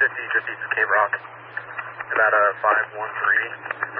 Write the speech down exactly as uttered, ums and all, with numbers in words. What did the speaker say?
fifty, just east of Cape Rock. About a five one three.